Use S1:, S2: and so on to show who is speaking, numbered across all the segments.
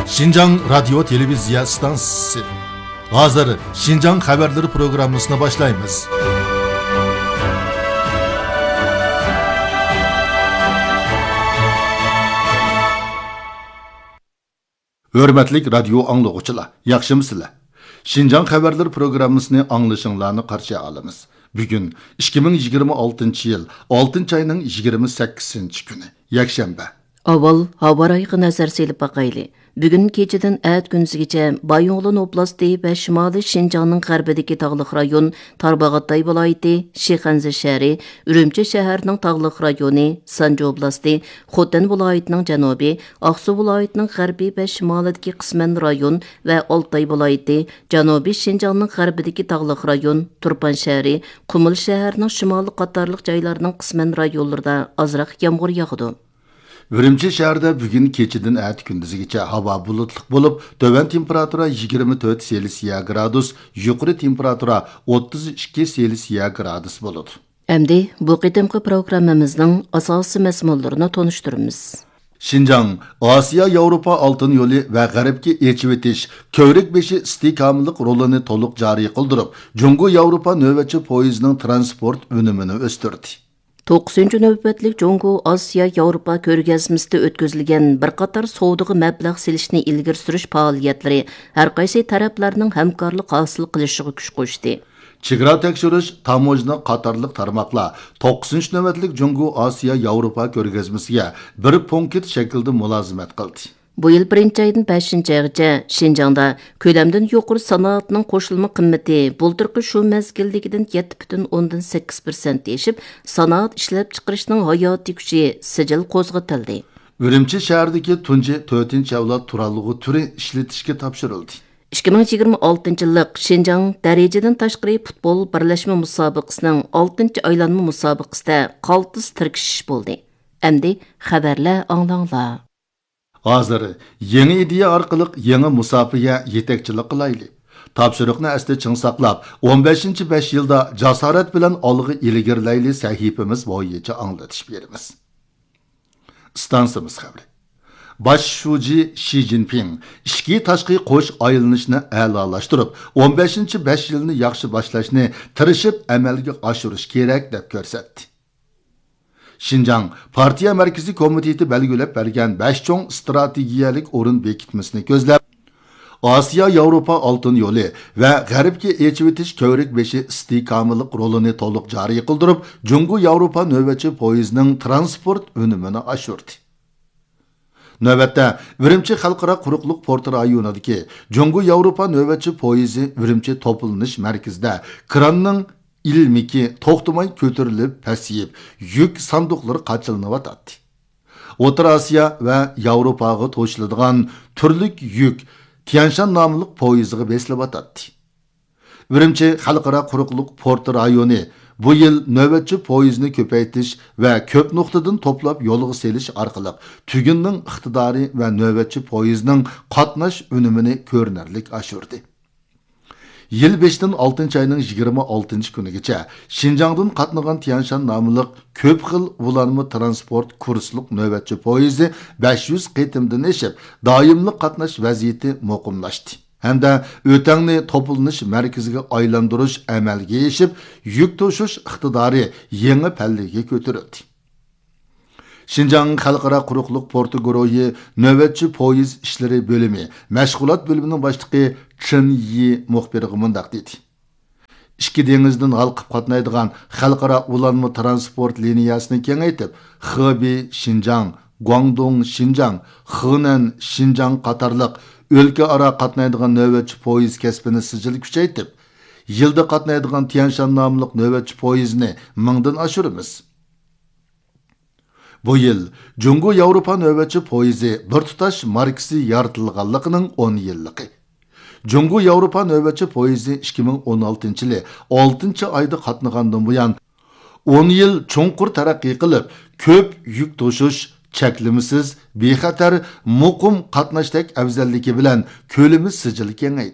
S1: Şinjan Radyo Televizya Stansiyası. Hazır Şinjan Haberleri programmasına başlayımız. Hürmetlik radyo anlıqçılar, yaxşımısınlar? Şinjan Haberleri programmasını anlaşınlarını qarşı alımız. Bugün 2026 yıl 6 ayının 28 günü, yakşembe.
S2: Avval hava rayığı nazar selip bakaylı. Bugün keçeden ət günüzgece Bayonğlan oblasti ve Şimali Şinjan'ın qərbideki tağlıq rayon, Tarbağatay vilayeti, Şexanzi şəhəri, Ürümçi şəhərinin tağlıq rayonu, Sanca oblasti, Xotan vilayetinin cənubi, Ağsu vilayetinin qərbi ve şimalideki qismən rayon ve Altay vilayeti, Cənubi Şinjan'ın qərbideki tağlıq rayon, Turpan şəhəri, Qumul şəhərinin şimali qatarlıq caylarının qismən rayonlarda azraq yağmur yağıdı.
S1: Ürümçi şəhərdə bugün keçidin ət gündüzgece hava bulutluq bo'lib, töven temperatura 24 Selsiya gradus, yuqori temperatura 32 Selsiya gradus bo'ladi.
S2: Əmdi bu qitimqi programmamızның asası məzmunlarını tonuşturumuz.
S1: Şinjan, Asiya Avrupa altın yolu ve G'arbga echib etish ko'rik beshi istiqomlik rolini to'liq joriy qildirib, Jungo Avrupa navbatchi poyezdining transport unumini o'stirdi.
S2: 9-cü növbətlik Jungo Asiya Avrupa ko'rgazmasida o'tkazilgan bir qator savdoga mablag' selishni ilgari surish faoliyatlari har qaysi taraflarning hamkorlik hosil qilishiga kuch qo'shdi.
S1: Chegara tekshirish, tamojna qatorliq tarmoqlar 9-cü növbətlik Jungo Asiya Avrupa ko'rgazmasiga bir punkt shaklda mulozimat qildi.
S2: Bu yıl 1 aydan 5 aygacha Şinjanda ko'lamdan yuqori sanoatning qo'shilma qimmati bultirqi shu mezgildagidan 7,8% yeshib, sanoat ishlab chiqarishning hayotiy kuchi sijil qo'zg'atildi.
S1: Ürümçi shahridagi tunji 4-chi avlod turalg'i turi ishlatishga topshirildi.
S2: 2026 yillik Şinjan darajadan tashqari futbol birlashma musobaqasining 6-chi aylanma musobaqasida qaltis tirkishish bo'ldi. Endi xabarlar anglanglar.
S1: Hazır yeni ideya orqali yangi musobaqa yetakchilik qilayli. Topshiriqni asli ching saqlab, 15-5 yilda jasorat bilan olg'i ilgirlayli sahifamiz bo'yicha anglatish beramiz. Stansiyamiz xabari. Baş shuji Xi Jinping ishki tashqi qo'sh aylanishni a'lolashtirib, 15-5 yilni yaxshi boshlashni tirishib amalga oshirish kerak deb ko'rsatdi. Şinjan Partiya Merkezi Komiteti belgilep bergen 5 çoğun stratejiyalik orun bekitmesini gözlep, Asiya Avrupa altın yolu ve G'arbga echib etish ko'rik beshi istiqomlik rolini to'liq joriy qildirib, Jungo Avrupa navbatchi poyezdining transport unumini oshirdi. Navbatda Ürümçi xalqaro quruqliq porti rayonidagi Jungo Avrupa navbatchi poyezi Ürümçi to'planish markazida kranning ilmiki to'xtamay ko'tarilib pasiyib, yük sanduqlari qachilinib atadi. O'rta Osiyo va Yevropaga to'shiladigan turlik yük Tianshan nomli poyezdiga besilib atadi. Ürümçi xalqaro quruqliq porti rayoni bu yil navbatchi poyezdni ko'paytirish va ko'p nuqtadan to'plab yo'lga selish orqali tugunning iqtidori va navbatchi poyezdning qatnash unumini ko'rinarli oshirdi. Yıl 5'ten 6 ayının 26 günügacha Şinjandan qatnagan Tianshan nomli ko'p xil ulanma transport kursliq navbatchi poyezdi 500 qitimdan eshib, doimli qatnash vaziyati muqimlashdi. Hamda o'tangni to'planish markaziga aylantirish amalga eshib, yuk to'shish iqtidori yangi pallaga ko'tarildi. Şinjan Xalqaro quruqliq porti guruhi navbatchi poyezd ishlari bo'limi mashg'ulot bo'limining boshlig'i Chen Yi muxbiriga mundaq dedi. Ikki dengizdan g'alqib qatnaydigan xalqaro ulanma transport liniyasini kengaytib, Hebei Şinjan, Guangdong Şinjan, Henan Şinjan qatorliq o'lka aro qatnaydigan navbatchi poyezd kasbini sijil kuchaytib, yilda qatnaydigan Tianshan nomli navbatchi poyezdni 1000 dan oshiramiz. Bu yıl Jungo Avrupa navbatchi poyezi bir tutash markasi yaratilganligining 10 yilligi. Jungo Avrupa navbatchi poyezi 2016 yili 6 oyda qatnagandan buyon 10 yil cho'nqur taraqqiy qilib, ko'p yuk to'shish, cheklimisiz, bexatar, muqim qatnashdak afzalligi bilan ko'limi sijil kengaydi.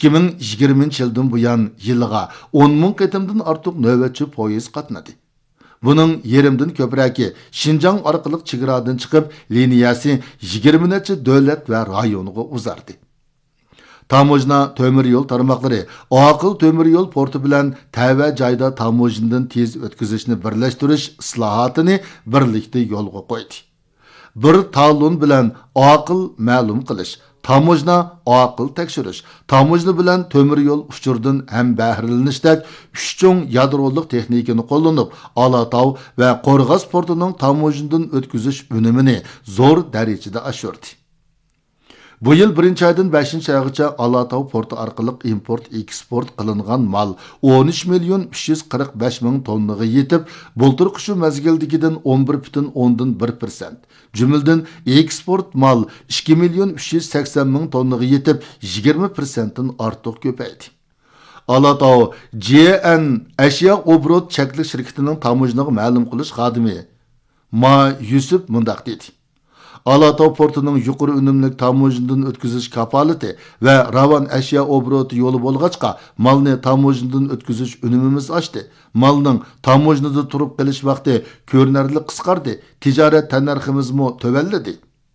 S1: 2020 yildan buyon yilga 10 ming qitimdan ortiq navbatchi poyez qatnadi. Buning yerimdan ko'pragi Şinjan orqali chegaradan chiqib, liniyasi 20 necha davlat va rayonga uzardi. Tamojna temir yo'l tarmoqlari Oqil temir yo'l porti bilan tava joyda tamojnadan tez o'tkazishni birlashtirish islohotini birlikda yo'lga qo'ydi. Bir talon bilan oqil ma'lum qilish, tamojna oqil tekshirish, tamojna bilan temir yo'l uchurdan ham bahrilanishdek uch cho'ng yadroliq texnikani qo'llanib, Alatov va Qo'rg'os portining tamojnadan o'tkazish unumini zo'r darajada oshirdi. Bu yıl 1 aydan 5 aygacha Alatov porti orqali import-eksport qilingan mal 13 milyon 345 ming tonnaga yetib, bultur shu mezgildigidan 11,1%. Jumladan eksport mal 2 milyon 380 ming tonnaga yetib, 20%dan ortiq ko'paydi. Alatov JN Ashyo Obrot cheklik shirkatining tamojnaga ma'lum qilish xodimi Ma Yusuf mundaq dedi. Alatov portining yuqori unumli tamojnadan o'tkazish kapolati va ravan ashyo obroti yo'li bo'lg'achqa malni tamojnadan o'tkazish unumimiz oshdi. Malning tamojnada turib qilish vaqti ko'rinarli qisqardi. Tijorat tannarximizmi tövalladi.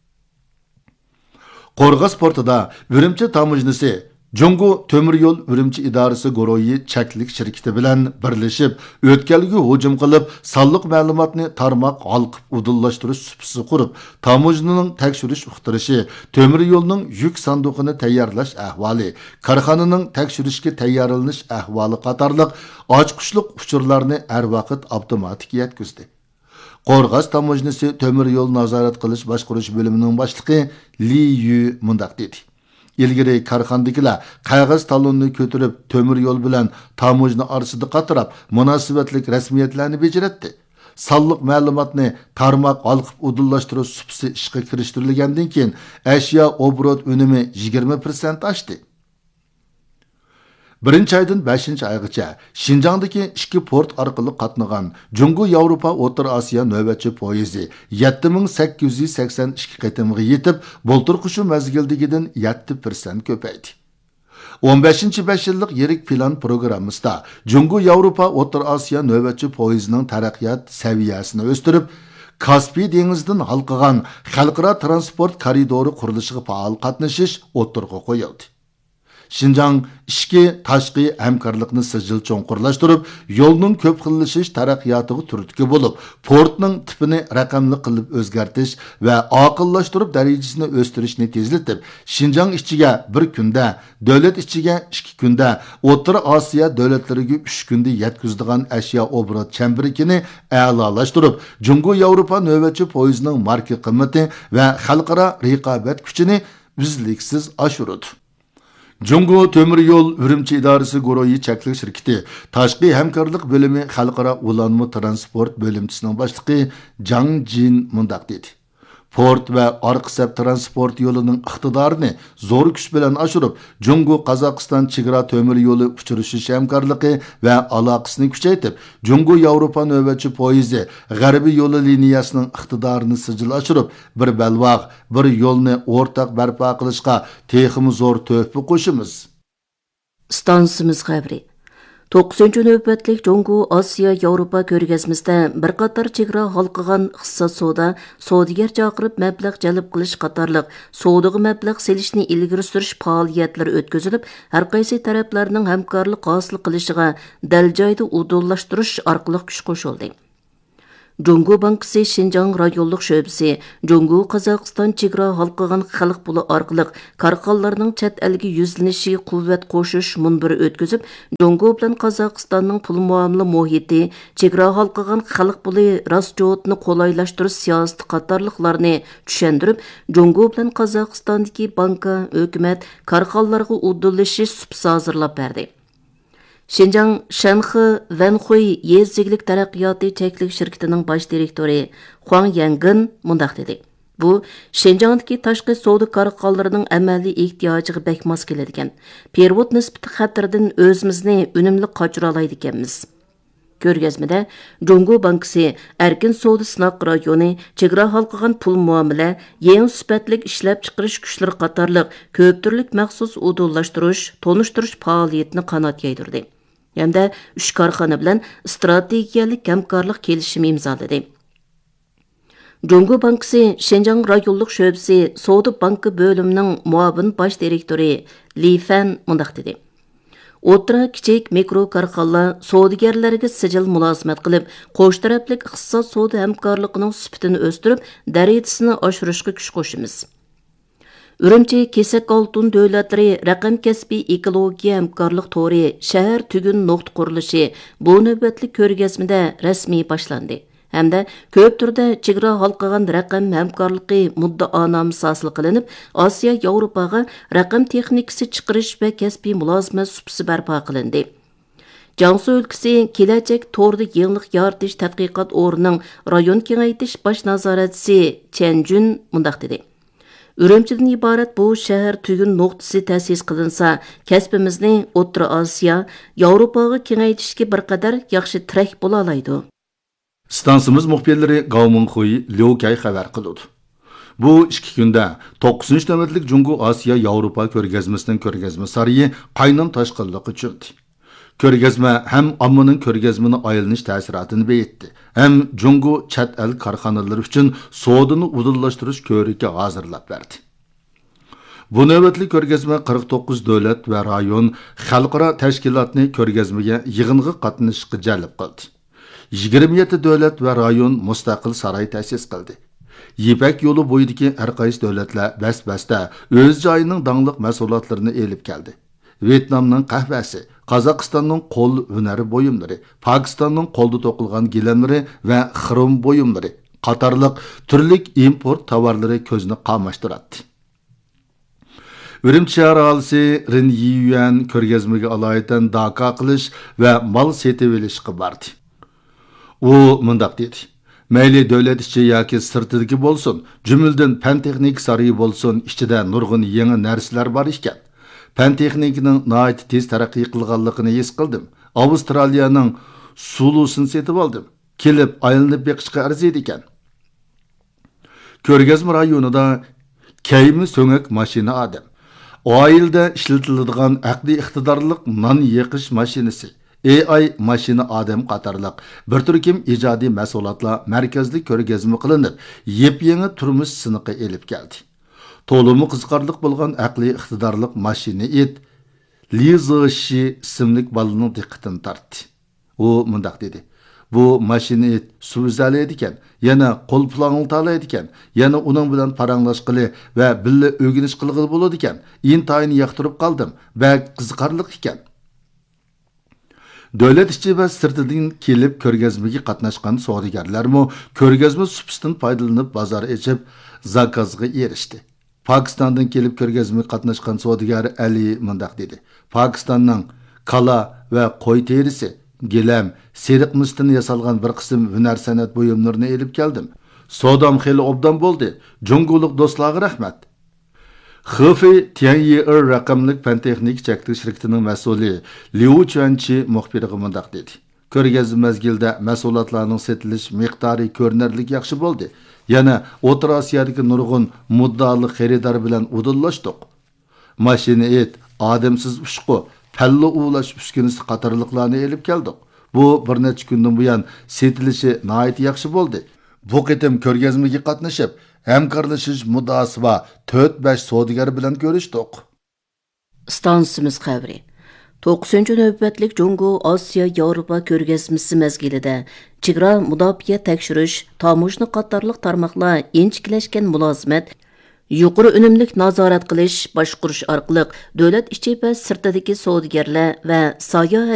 S1: Qo'rg'os portida Urumchi tamojnasi Jungo Temir yo'l Urumchi idorasi guruhi cheklik shirkati bilan birlashib, o'tkalgi hujum qilib, sonliq ma'lumotni tarmoq olqib udullashtirish supisi qurib, tamojnaning tekshirish uqtirishi, temir yo'lning yuk sanduqini tayyorlash ahvoli, korxonaning tekshirishga tayyorlanish ahvoli qatorliq ochqishliq uchurlarni har vaqt avtomatik yetkazdi. Qo'rg'os tamojnasi temir yo'l nazorat qilish boshqarish bo'limining boshlig'i Li Yu mundaq dedi. İlgiri karxandagilar qog'oz talonni ko'tarib temir yo'l bilan tamojna orasida qatirab munosabatlik rasmiyatlarni bejiratdi. Sonliq ma'lumotni tarmoq olqib udullashtirish supsi ishga kirishtirilgandan keyin ashyo obrot unumi 20% oshdi. 1 aydan 5 aygacha Şinjandagi 2 port orqali qatnagan Jungo Yevropa O'rta Osiyo navbatchi poyezdi 7882 qatimga yetib, bulturqushu mezgildigidan 7% ko'paydi. 15-5 yillik yirik plan programmasida Jungo Yevropa O'rta Osiyo navbatchi poyezdining taraqqiyot saviyasini o'stirib, Kaspiy dengizidan halqagan xalqaro transport koridori qurilishiga faol qatnashish o'tirg'a qo'yildi. Şinjan ishki tashqi hamkorlikni sijil cho'nqurlashtirib, yo'lning ko'p xillashish taraqqiyotiga turtki bo'lib, portning tipini raqamli qilib o'zgartish va oqillashtirib darajasini o'stirishni tezlatib, Şinjan ichiga bir kunda, davlat ichiga 2 kunda, O'rta Osiyo davlatlariga 3 kunda yetkazadigan ashyo obrot chambarikini a'lolashtirib, Jungo Yevropa navbatchi poyezdining marka qimmati va xalqaro raqobat kuchini uzluksiz oshirdi. Jungo temir yo'l Urumchi idorasi guruhi cheklik shirkati tashqi hamkorlik bo'limi xalqaro ulanma transport bo'limchisining boshlig'i Jang Jin mundaq dedi. Port va orqa transport yo'lining iqtidorini zo'r kuch bilan oshirib, Jungo Qozog'iston chegara temir yo'li uchirish hamkorligi va aloqasini kuchaytirib, Jungo Yevropa navbatchi poyezdi g'arbiy yo'li liniyasining iqtidorini sijil oshirib, bir balvoq, bir yo'lni o'rtaq barpo qilishga texmi zo'r to'hfa qo'shimiz.
S2: Stansimiz xabari 9-cü növbətlik Jungo Asiya Yevropa ko'rgazmasida bir qator chegara halqagan iqtisod savdo, savdogar chaqirib mablag' jalb qilish qatorliq savdoga mablag' selishni ilgari surish faoliyatlari o'tkazilib, har qaysi taraflarning hamkorlik hosil qilishiga dal joyda udullashtirish orqali kuch qo'shildi. Jungo Bankisi Şinjan rayonluq şöbisi, Jungo Qozog'iston chegara halqagan xalq puli orqali korxonalarning chet elga yuzlanishi quvvat qo'shish munbiri o'tkazib, Jungo bilan Qozog'istonning pul muomala muhiti, chegara halqagan xalq puli rasjotni qo'laylashtirish siyosati qatorliqlarni tushuntirib, Jungo bilan Qozog'istondagi banka, hukumat korxonalarga udullashish supsi hozirlab berdi. Şinjan Shanxi Wenhui yeziglik taraqqiyoti cheklik shirkatining bosh direktori Huang Yangen mundaq dedi. Bu Şinjandagi tashqi savdo korxonalarining amaliy ehtiyojiga bek mos keladigan. Pervod nisbati xatardan o'zimizni unumli qochira oladi ekanmiz. Ko'rgazmada Jungo Bankisi erkin savdo sinoq rayoni, chegara halqagan pul muomala, yeng sifatlik ishlab chiqarish kuchlari qatorliq ko'p turlik maxsus udullashtirish, tonishtirish faoliyatini qanot yaydirdi. hamda 3 korxona bilan strategiyalik hamkorlik kelishimi imzoladi. Jungo Bankisi Şinjan rayonluq şöbesi Savdo Banki bölümünün muavin baş direktori Li Fan mundaq dedi. O'tira kichik mikro korxonalar savdogarlarga sijil mulozimat qilib, qo'sh taraflik iqtisod savdo hamkorligining sifatini o'stirib, darajasini oshirishga kuch qo'shamiz. Urumchi kesak oltin davlatlari raqam kasbiy ekologiya hamkorlik to'ri shahar tugun nuqta qurilishi bu navbatlik ko'rgazmada rasmiy boshlandi. Hamda ko'p turda chegara halqagan raqam hamkorligi muddaonamasi hosil qilinib, Osiyo Yevropaga raqam texnikasi chiqarish va kasbiy mulozimat supsi barpo qilindi. Jiangsu өлкәсе kelajak to'rda yangilik yaratish tadqiqot o'rnining rayon kengaytirish bosh nazoratchisi Chen Jun mundaq dedi. Urumchidan iborat bu shahar tugun nuqtasi ta'sis qilinsa, kasbimizni O'rta Osiyo, Yevropaga kengaytirishga bir qadar yaxshi tirak bo'la oladi.
S1: Stansimiz muxbirlari Gaoming Hui Liu Kai xabar qildi. Bu 2 kunda 9-chi navbatlik Jungo Osiyo Yevropa ko'rgazmasining ko'rgazma sariyi qaynam toshqinliqqa tushdi. Ko'rgazma ham ommaning ko'rgazmani aylanish ta'siratini beyitdi. Ham Jungo chat el korxonalari uchun savdoni udullashtirish ko'riki hozirlab berdi. Bu navbatli ko'rgazma 49 davlat va rayon xalqaro tashkilotni ko'rgazmaga yig'inga qatnashishga jalb qildi. 27 davlat va rayon mustaqil saroy ta'sis qildi. Yipak yo'li bo'yidagi har qaysi davlatlar bas-basda o'z joyining dangliq mahsulotlarini elib keldi. Vietnamning qahvasi, Qozog'istonning qo'l hunari buyumlari, Pokistonning qo'lda to'qilgan gilamlari va xrom buyumlari qatorliq turli import tovarlari ko'zni qamashtiradi. Urumchi shahar aholisi Rin Yiyuan ko'rgazmaga aloyidan daka qilish va mol setib olishga bordi. U mundaq dedi. Mayli davlat ichi yoki sirtidagi bo'lsin, jumladan fan texnik sariy bo'lsin, ichida nurg'un yangi narsalar bor ekan. Fan texnikining nihoyat tez taraqqiy qilganligini his qildim. Avstraliyaning sulusini setib oldim. Kelib aylanib beqishga arziydi ekan. Ko'rgazma rayonida kaymi so'ngak mashina odam. Oilda ishlatiladigan aqliy iqtidorliq non yeqish mashinasi, AI mashina odam qatorliq bir turkum ijodiy mahsulotlar markazli ko'rgazma qilinib, yep-yangi turmush siniqi elib keldi. To'limi qiziqarli bo'lgan aqliy iqtidorliq mashina it Lizoshi ismli bolaning diqqatini tortdi. U mundaq dedi. Bu mashina it suvzalaydi ekan, yana qo'l planini talaydi ekan, yana uning bilan paranglashqili va billa o'rganish qilg'ili bo'ladi ekan. Intayin yoqtirib qoldim. Bak qiziqarli ekan. Davlat ichi va sirtidan kelib ko'rgazmaga qatnashgan savdogarlarmi ko'rgazma supsidan foydalanib bozor ochib, zakazga erishdi. Pokistondan kelib ko'rgazmaga qatnashgan savdogar Ali mundaq dedi. Pokistonning kala va qo'y terisi, gilam, seriq misdan yasalgan bir qism hunar san'at buyumlarini elib keldim. Savdom xeli obdan bo'ldi. Junguluq do'stlarga rahmat. Xefi Tianyi raqamlik fan texnik chakti shirkatining mas'uli Liu Chuanchi muxbiriga mundaq dedi. Ko'rgazma mezgilda mahsulotlarning setilish miqdori ko'rinarli yaxshi bo'ldi. Yana O'rta Osiyodagi nurg'un muddali xaridor bilan udillashdik. Mashina et, odamsiz ushqu, palla ulash uskunasi qatorliqlarni elib keldik. Bu bir necha kundan buyon setilishi nihoyat yaxshi bo'ldi. Bu qitim ko'rgazmaga qatnashib, hamkorlashish muddasi va 4-5 savdogar bilan ko'rishdik.
S2: Stansimiz xabari. 9-chi navbatlik Jungo Osiyo Yevropa ko'rgazmasi mezgilida chegara mudofaa tekshirish, tamojna qatorliq tarmoqlar inchiklashgan mulozimat, yuqori unumlik nazorat qilish, boshqurish orqali davlat ichi va sirtidagi savdogarlar va soya